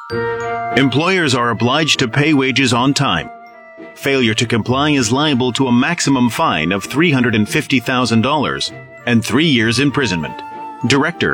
Employers are obliged to pay wages on time. Failure to comply is liable to a maximum fine of $350,000 and 3 years imprisonment. Director,